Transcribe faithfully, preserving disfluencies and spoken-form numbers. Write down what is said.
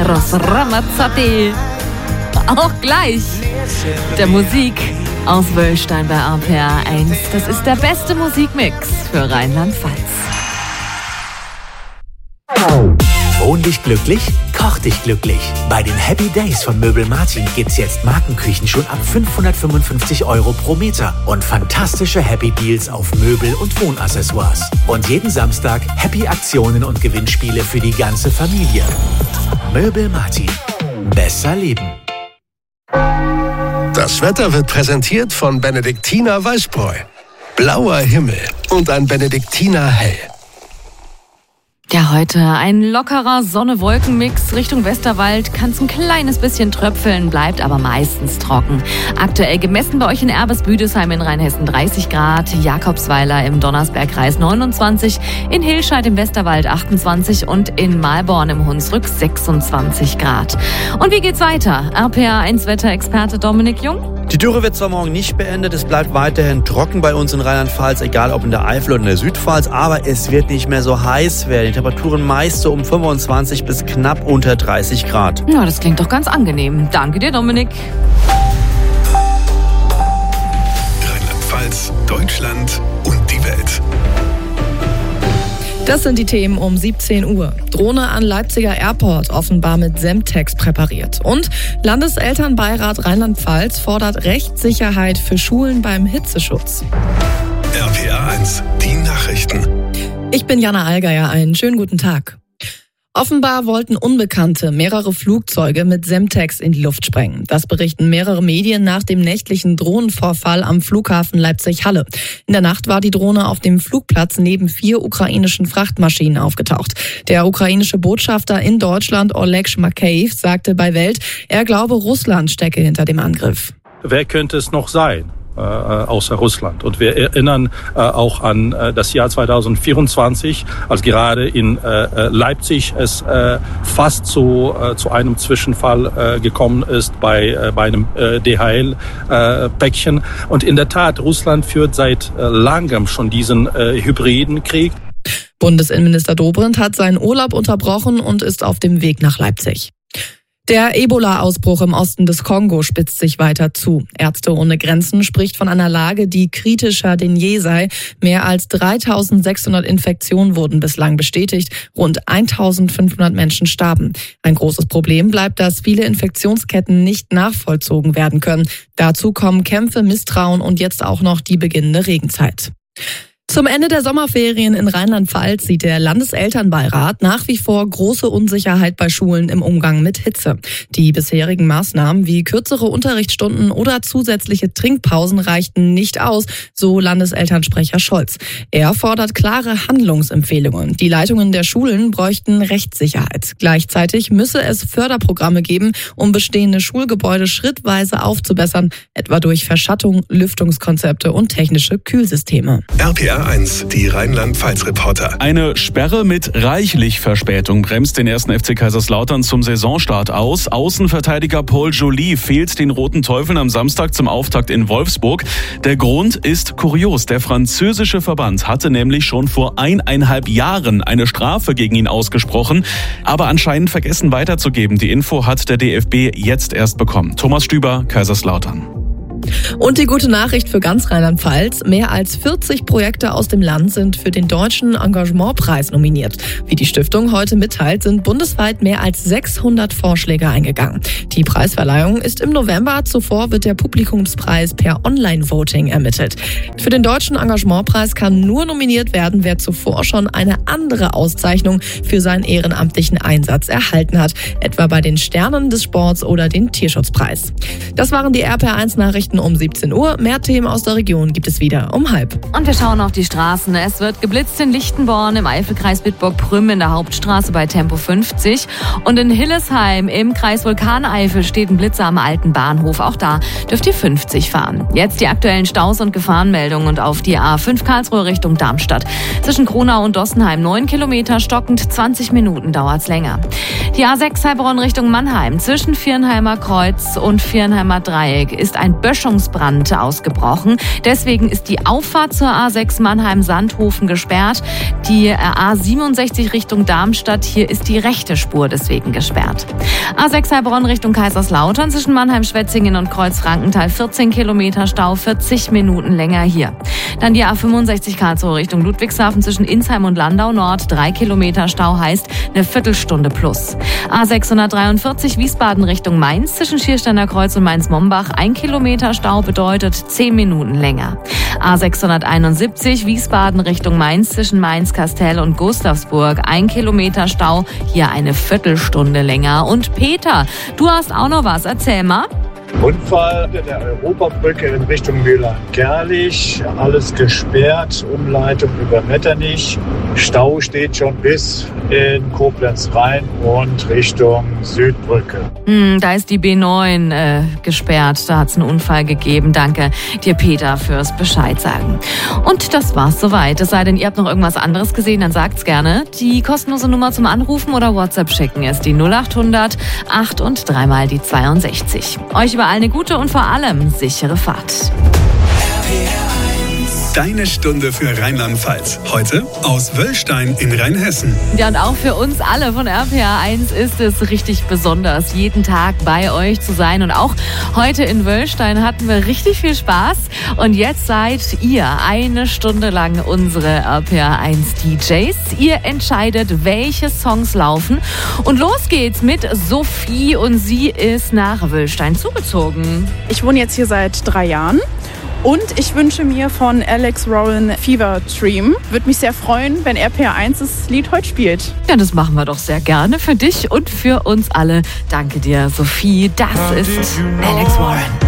Eros Ramazzotti. Auch gleich der Musik aus Wöllstein bei R P R eins. Das ist der beste Musikmix für Rheinland-Pfalz. Wohn dich glücklich, koch dich glücklich. Bei den Happy Days von Möbel Martin gibt's jetzt Markenküchen schon ab fünfhundertfünfundfünfzig Euro pro Meter und fantastische Happy Deals auf Möbel und Wohnaccessoires. Und jeden Samstag Happy Aktionen und Gewinnspiele für die ganze Familie. Möbel Martin. Besser leben. Das Wetter wird präsentiert von Benediktiner Weißbräu. Blauer Himmel und ein Benediktiner Hell. Ja, heute ein lockerer Sonne-Wolken-Mix. Richtung Westerwald kann es ein kleines bisschen tröpfeln, bleibt aber meistens trocken. Aktuell gemessen bei euch in Erbes-Büdesheim in Rheinhessen dreißig Grad, Jakobsweiler im Donnersbergkreis neunundzwanzig, in Hilscheid im Westerwald achtundzwanzig und in Malborn im Hunsrück sechsundzwanzig Grad. Und wie geht's weiter? R P R eins Wetterexperte Dominik Jung. Die Dürre wird zwar morgen nicht beendet, es bleibt weiterhin trocken bei uns in Rheinland-Pfalz, egal ob in der Eifel oder in der Südpfalz, aber es wird nicht mehr so heiß werden. Die Temperaturen meist so um fünfundzwanzig bis knapp unter dreißig Grad. Ja, das klingt doch ganz angenehm. Danke dir, Dominik. Rheinland-Pfalz, Deutschland und die Welt. Das sind die Themen um siebzehn Uhr. Drohne an Leipziger Airport offenbar mit Semtex präpariert. Und Landeselternbeirat Rheinland-Pfalz fordert Rechtssicherheit für Schulen beim Hitzeschutz. R P R eins, die Nachrichten. Ich bin Jana Allgeier, einen schönen guten Tag. Offenbar wollten Unbekannte mehrere Flugzeuge mit Semtex in die Luft sprengen. Das berichten mehrere Medien nach dem nächtlichen Drohnenvorfall am Flughafen Leipzig-Halle. In der Nacht war die Drohne auf dem Flugplatz neben vier ukrainischen Frachtmaschinen aufgetaucht. Der ukrainische Botschafter in Deutschland, Oleg Shmakeev, sagte bei Welt, er glaube, Russland stecke hinter dem Angriff. Wer könnte es noch sein? Äh, außer Russland. Und wir erinnern äh, auch an äh, das Jahr zweitausendvierundzwanzig, als gerade in äh, Leipzig es äh, fast zu, äh, zu einem Zwischenfall äh, gekommen ist bei, äh, bei einem äh, D H L-Päckchen. Äh, Und in der Tat, Russland führt seit äh, langem schon diesen äh, hybriden Krieg. Bundesinnenminister Dobrindt hat seinen Urlaub unterbrochen und ist auf dem Weg nach Leipzig. Der Ebola-Ausbruch im Osten des Kongo spitzt sich weiter zu. Ärzte ohne Grenzen spricht von einer Lage, die kritischer denn je sei. Mehr als dreitausendsechshundert Infektionen wurden bislang bestätigt. Rund eintausendfünfhundert Menschen starben. Ein großes Problem bleibt, dass viele Infektionsketten nicht nachvollzogen werden können. Dazu kommen Kämpfe, Misstrauen und jetzt auch noch die beginnende Regenzeit. Zum Ende der Sommerferien in Rheinland-Pfalz sieht der Landeselternbeirat nach wie vor große Unsicherheit bei Schulen im Umgang mit Hitze. Die bisherigen Maßnahmen wie kürzere Unterrichtsstunden oder zusätzliche Trinkpausen reichten nicht aus, so Landeselternsprecher Scholz. Er fordert klare Handlungsempfehlungen. Die Leitungen der Schulen bräuchten Rechtssicherheit. Gleichzeitig müsse es Förderprogramme geben, um bestehende Schulgebäude schrittweise aufzubessern, etwa durch Verschattung, Lüftungskonzepte und technische Kühlsysteme. R P R eins, die Rheinland-Pfalz-Reporter. Eine Sperre mit reichlich Verspätung bremst den ersten F C Kaiserslautern zum Saisonstart aus. Außenverteidiger Paul Joly fehlt den Roten Teufeln am Samstag zum Auftakt in Wolfsburg. Der Grund ist kurios. Der französische Verband hatte nämlich schon vor eineinhalb Jahren eine Strafe gegen ihn ausgesprochen, aber anscheinend vergessen weiterzugeben. Die Info hat der D F B jetzt erst bekommen. Thomas Stüber, Kaiserslautern. Und die gute Nachricht für ganz Rheinland-Pfalz: Mehr als vierzig Projekte aus dem Land sind für den Deutschen Engagementpreis nominiert. Wie die Stiftung heute mitteilt, sind bundesweit mehr als sechshundert Vorschläge eingegangen. Die Preisverleihung ist im November. Zuvor wird der Publikumspreis per Online-Voting ermittelt. Für den Deutschen Engagementpreis kann nur nominiert werden, wer zuvor schon eine andere Auszeichnung für seinen ehrenamtlichen Einsatz erhalten hat, etwa bei den Sternen des Sports oder den Tierschutzpreis. Das waren die R P R eins Nachrichten um siebzehn Uhr. Mehr Themen aus der Region gibt es wieder um halb. Und wir schauen auf die Straßen. Es wird geblitzt in Lichtenborn, im Eifelkreis Bitburg-Prüm in der Hauptstraße bei Tempo fünfzig. Und in Hillesheim im Kreis Vulkaneifel steht ein Blitzer am alten Bahnhof. Auch da dürft ihr fünfzig fahren. Jetzt die aktuellen Staus und Gefahrenmeldungen und auf die A fünf Karlsruhe Richtung Darmstadt. Zwischen Kronau und Dossenheim neun Kilometer, stockend zwanzig Minuten dauert's länger. Die A sechs Heilbronn Richtung Mannheim zwischen Viernheimer Kreuz und Viernheimer Dreieck ist ein Bösch Überraschungsbrand ausgebrochen. Deswegen ist die Auffahrt zur A sechs Mannheim-Sandhofen gesperrt. Die A siebenundsechzig Richtung Darmstadt, hier ist die rechte Spur deswegen gesperrt. A sechs Heilbronn Richtung Kaiserslautern zwischen Mannheim-Schwetzingen und Kreuzfrankenthal vierzehn Kilometer Stau, vierzig Minuten länger hier. Dann die A fünfundsechzig Karlsruhe Richtung Ludwigshafen zwischen Insheim und Landau Nord, drei Kilometer Stau heißt eine Viertelstunde plus. A sechshundertdreiundvierzig Wiesbaden Richtung Mainz zwischen Schiersteiner Kreuz und Mainz-Mombach, ein Kilometer Stau bedeutet zehn Minuten länger. A sechshunderteinundsiebzig Wiesbaden Richtung Mainz zwischen Mainz-Kastel und Gustavsburg, ein Kilometer Stau, hier eine Viertelstunde länger. Und Peter, du hast auch noch was, erzähl mal. Unfall der Europabrücke in Richtung Mülheim-Gerlich, alles gesperrt, Umleitung über Metternich. Stau steht schon bis in Koblenz rein und Richtung Südbrücke. Hm, da ist die B neun äh, gesperrt, da hat es einen Unfall gegeben. Danke dir, Peter, fürs Bescheid sagen. Und das war's soweit. Es sei denn, ihr habt noch irgendwas anderes gesehen, dann sagt's gerne. Die kostenlose Nummer zum Anrufen oder WhatsApp schicken ist die null achthundert acht und dreimal die zweiundsechzig. Euch über eine gute und vor allem sichere Fahrt. Deine Stunde für Rheinland-Pfalz. Heute aus Wöllstein in Rheinhessen. Ja, und auch für uns alle von R P R eins ist es richtig besonders, jeden Tag bei euch zu sein. Und auch heute in Wöllstein hatten wir richtig viel Spaß. Und jetzt seid ihr eine Stunde lang unsere R P R eins D Js. Ihr entscheidet, welche Songs laufen. Und los geht's mit Sophie und sie ist nach Wöllstein zugezogen. Ich wohne jetzt hier seit drei Jahren. Und ich wünsche mir von Alex Rowan Fever Dream. Würde mich sehr freuen, wenn R P R eins das Lied heute spielt. Ja, das machen wir doch sehr gerne für dich und für uns alle. Danke dir, Sophie. Das ist Alex Warren.